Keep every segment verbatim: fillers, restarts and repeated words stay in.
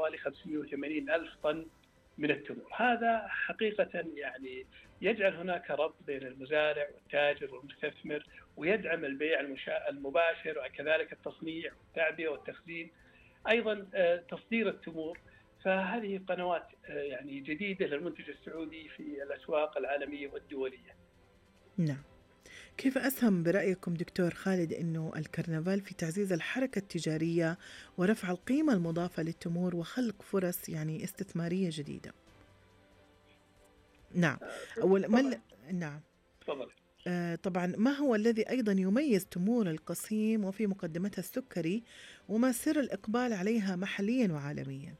حوالي خمسمائة وثمانين ألف طن من التمور. هذا حقيقة يعني يجعل هناك ربط بين المزارع والتاجر والمستثمر، ويدعم البيع المباشر وكذلك التصنيع والتعبئة والتخزين، أيضا تصدير التمور. فهذه قنوات يعني جديدة للمنتج السعودي في الأسواق العالمية والدولية. نعم. كيف أسهم برأيكم دكتور خالد أنه الكرنفال في تعزيز الحركة التجارية ورفع القيمة المضافة للتمور وخلق فرص يعني استثمارية جديدة؟ نعم. أول ما نعم. تفضل. آه طبعا، ما هو الذي أيضا يميز تمور القصيم وفي مقدمتها السكري، وما سر الإقبال عليها محليا وعالميا؟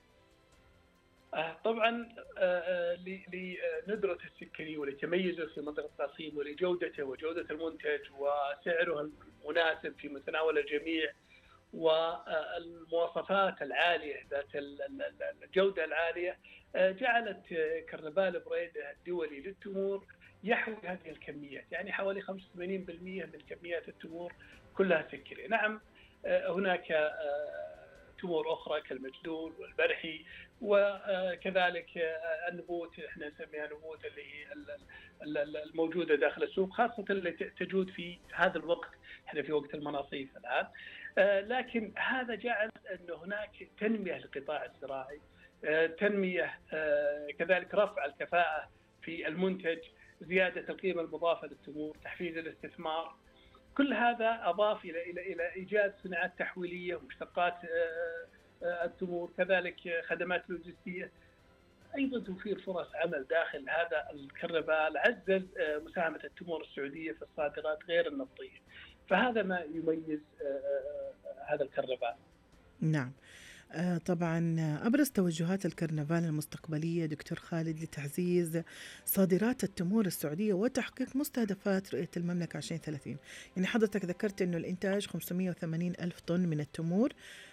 طبعا لندرة السكري ولتميزه في منطقة القصيم ولجودته وجودة المنتج وسعره المناسب في متناول الجميع والمواصفات العالية ذات الجودة العالية، جعلت كرنفال بريدة الدولي للتمور يحوي هذه الكميات. يعني حوالي خمسة وثمانين بالمئة من كميات التمور كلها سكري. نعم، هناك تمور أخرى كالمجدول والبرحي وكذلك النبوت، احنا نسميها نبوت، اللي هي الموجودة داخل السوق، خاصة اللي تجود في هذا الوقت، احنا في وقت المناصيف الآن. لكن هذا جعل أن هناك تنمية للقطاع الزراعي، تنمية كذلك رفع الكفاءة في المنتج، زيادة القيمة المضافة للتمور، تحفيز الاستثمار. كل هذا أضاف إلى إلى إلى إيجاد صناعات تحويلية ومشتقات التمور، كذلك خدمات لوجستية، أيضا توفير فرص عمل داخل هذا الكرنفال، عزز مساهمة التمور السعودية في الصادرات غير النفطية. فهذا ما يميز هذا الكرنفال. نعم. آه طبعا، أبرز توجهات الكرنفال المستقبلية دكتور خالد لتعزيز صادرات التمور السعودية وتحقيق مستهدفات رؤية المملكة عشرين ثلاثين. يعني حضرتك ذكرت أنه الإنتاج خمسمائة وثمانين ألف طن من التمور،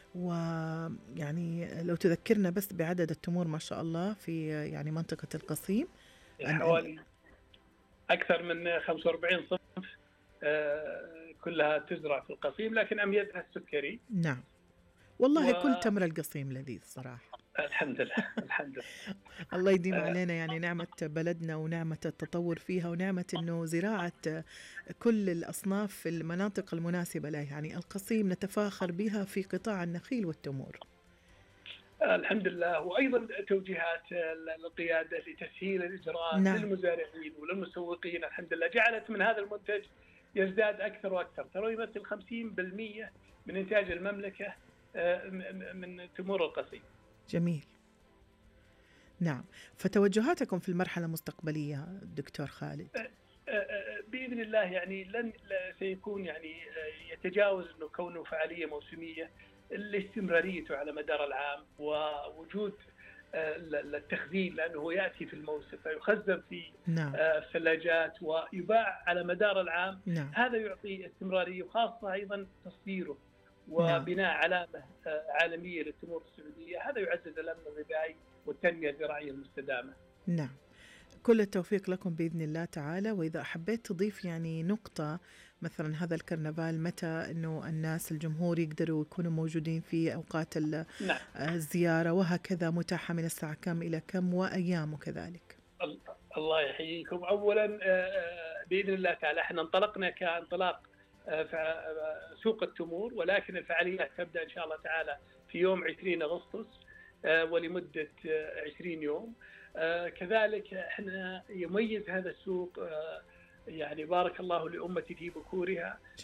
ويعني لو تذكرنا بس بعدد التمور ما شاء الله في يعني منطقة القصيم، حوالي أكثر من خمسة وأربعين صنف آه كلها تزرع في القصيم، لكن أميزها السكري. نعم والله و... كل تمر القصيم لذيذ صراحة. الحمد لله الحمد لله. الله يديم علينا يعني نعمة بلدنا ونعمة التطور فيها ونعمة أنه زراعة كل الأصناف في المناطق المناسبة له. يعني القصيم نتفاخر بها في قطاع النخيل والتمور. الحمد لله. وأيضا توجيهات القيادة لتسهيل الإجراءات نعم. للمزارعين وللمسوقين الحمد لله جعلت من هذا المنتج يزداد أكثر وأكثر. ترى يمثل خمسين بالمئة من إنتاج المملكة من تمور القصيم. جميل. نعم. فتوجهاتكم في المرحلة المستقبلية دكتور خالد؟ بإذن الله يعني لن سيكون يعني يتجاوز أنه كونه فعالية موسمية، الاستمرارية على مدار العام، ووجود التخزين لأنه يأتي في الموسم فيخزن في نعم. الثلاجات ويباع على مدار العام. نعم. هذا يعطي استمرارية، وخاصة أيضا تصديره وبناء نعم. علامة عالمية للتمور السعودية. هذا يعزز الأمن الغذائي والتنمية الزراعية المستدامة. نعم. كل التوفيق لكم بإذن الله تعالى. وإذا حبيت تضيف يعني نقطة، مثلا هذا الكرنفال متى أنه الناس الجمهور يقدروا يكونوا موجودين في أوقات نعم. الزيارة، وهكذا متاحة من الساعة كم إلى كم وأيام كذلك؟ الله يحييكم. أولا بإذن الله تعالى احنا انطلقنا كانطلاق سوق التمور، ولكن الفعاليات تبدأ إن شاء الله تعالى في يوم عشرين أغسطس ولمدة عشرين يوم. كذلك احنا يميز هذا السوق يعني بارك الله لأمتي في بكورها